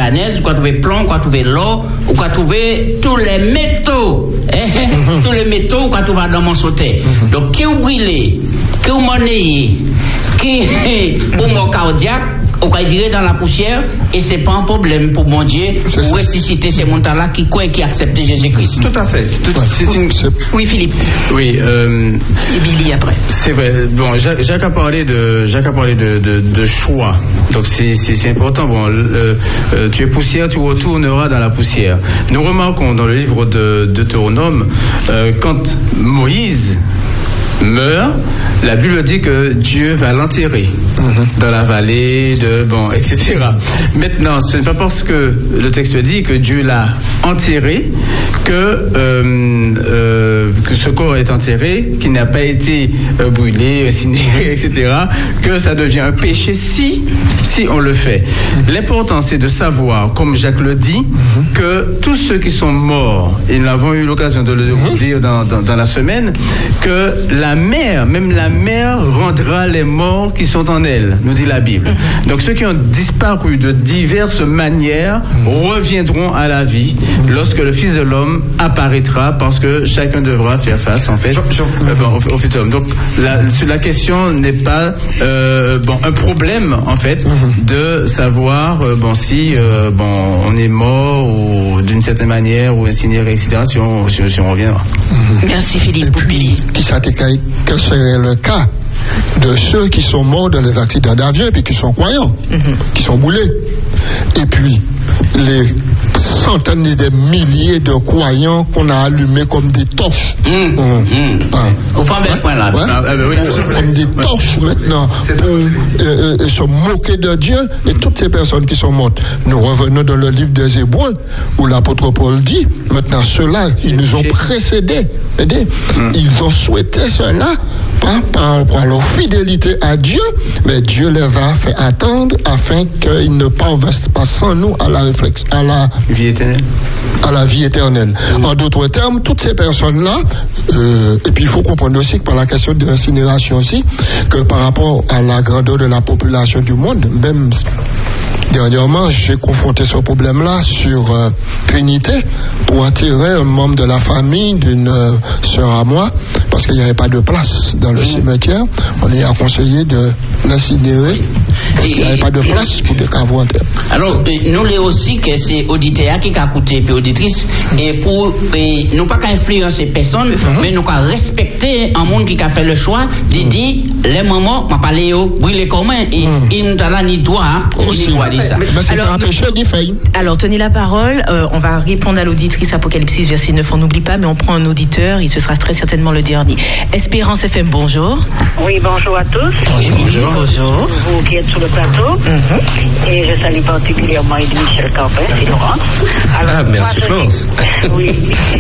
manganèse, vous trouvez plomb, vous trouvez l'eau, vous trouvez tous les métaux. Tous les métaux, vous trouvez dans mon sauté. Donc, qui vous brûlez, qui vous monnayez, qui ou mon cardiaque, on va virer dans la poussière et c'est pas un problème pour mon Dieu pour ressusciter ces montants-là qui croient et qui acceptent Jésus-Christ. Tout à fait. Oui, Philippe. Oui. Et Billy après. C'est vrai. Bon, Jacques a parlé de choix. Donc c'est important. Bon, tu es poussière, tu retourneras dans la poussière. Nous remarquons dans le livre de Deutéronome, quand Moïse meurt, la Bible dit que Dieu va l'enterrer dans la vallée, etc. Maintenant, ce n'est pas parce que le texte dit que Dieu l'a enterré que ce corps est enterré, qu'il n'a pas été brûlé, incinéré, etc., que ça devient un péché si on le fait. L'important, c'est de savoir, comme Jacques le dit, que tous ceux qui sont morts, et nous avons eu l'occasion de le dire dans la semaine, que même la mer rendra les morts qui sont en elle, nous dit la Bible. Donc ceux qui ont disparu de diverses manières reviendront à la vie lorsque le Fils de l'homme apparaîtra, parce que chacun devra faire face en fait au Fils de l'homme. Donc la question n'est pas un problème en fait de savoir si on est mort ou d'une certaine manière ou incinéré, etc. si on reviendra. Merci Philippe. Et puis, quel serait le cas de ceux qui sont morts dans les accidents d'avion et puis qui sont croyants, qui sont brûlés. Et puis, les centaines et des milliers de croyants qu'on a allumés comme des torches. Au point de ce point-là. Comme des torches maintenant pour se moquer de Dieu et toutes ces personnes qui sont mortes. Nous revenons dans le livre des Hébreux où l'apôtre Paul dit, maintenant ceux-là, ils nous ont précédés. Ils ont souhaité cela par rapport à leur fidélité à Dieu, mais Dieu les a fait attendre afin qu'ils ne parviennent pas sans nous à la réflexion, à la vie éternelle. À la vie éternelle. En d'autres termes, toutes ces personnes-là, et puis il faut comprendre aussi que par la question de l'incinération aussi, que par rapport à la grandeur de la population du monde, même dernièrement, j'ai confronté ce problème-là sur Trinité pour attirer un membre de la famille d'une sœur à moi, parce qu'il n'y avait pas de place dans le cimetière. On lui a conseillé de l'incinérer parce qu'il n'y avait pas de place pour des caveaux en terre. Alors, nous les aussi que c'est auditeur qui a coûté puis auditrice et pour nous pas qu'à influencer personne, mais nous qu'à respecter un monde qui a fait le choix de dire les mamans m'a parlé brûler comment et il nous a ni droit ni droit de ça. Mais c'est un péché d'y faire. Alors, tenez la parole. On va répondre à l'auditrice Apocalypse 6, verset 9. On n'oublie pas, mais on prend un auditeur. Il ce sera très certainement le dernier. Espérance FM, bonjour. Oui, bonjour à tous. Bonjour. Bonjour. Vous qui êtes sur le plateau. Et je salue particulièrement Michel Campin et Laurence. Alors, merci Florence. Oui.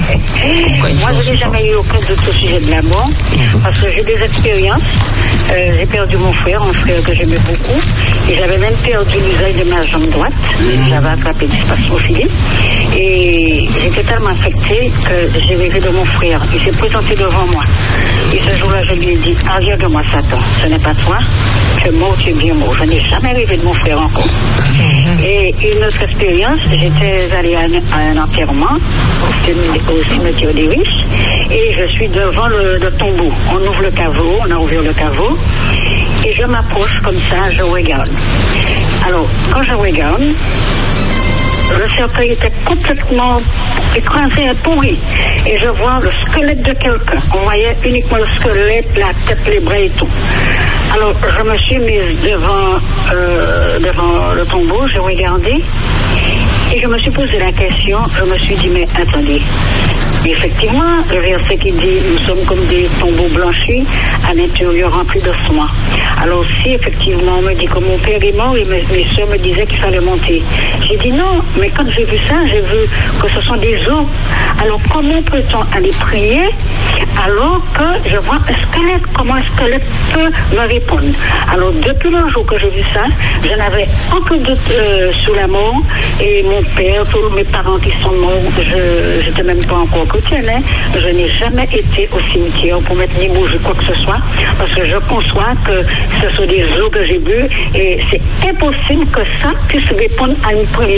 Moi, je n'ai jamais eu aucun doute au sujet de l'amour, parce que j'ai des expériences. J'ai perdu mon frère, un frère que j'aimais beaucoup, et j'avais même perdu l'usage de ma jambe droite. J'avais attrapé du spasmophilie, et j'étais tellement affectée que j'ai rêvé de mon frère. Il s'est présenté devant moi. Et ce jour-là, je lui ai dit, arrière de moi, Satan, ce n'est pas toi, tu es mort, tu es bien mort. Je n'ai jamais rêvé de mon frère encore. Et une autre expérience, j'étais allée à un enterrement au cimetière des Riches, et je suis devant le tombeau. On ouvre le caveau, on a ouvert le caveau, et je m'approche comme ça, je regarde. Alors, quand je regarde, le cercueil était complètement écrasé et pourri. Et je vois le squelette de quelqu'un. On voyait uniquement le squelette, la tête, les bras et tout. Alors, je me suis mise devant le tombeau, j'ai regardé, et je me suis posé la question, je me suis dit, mais attendez. Effectivement, le verset qui dit, nous sommes comme des tombeaux blanchis, à l'intérieur remplis de soins. Alors si effectivement on me dit que mon père est mort et mes soeurs me disaient qu'il fallait monter, j'ai dit non, mais quand j'ai vu ça, j'ai vu que ce sont des os. Alors comment peut-on aller prier alors que je vois un squelette? Comment un squelette peut me répondre? Alors depuis le jour que j'ai vu ça, je n'avais aucun doute sur la mort, et mon père, tous mes parents qui sont morts, je n'étais même pas encore chrétienne, hein. Je n'ai jamais été au cimetière pour mettre ni bougie quoi que ce soit, parce que je conçois que ce sont des eaux que j'ai bu, et c'est impossible que ça puisse répondre à une prière.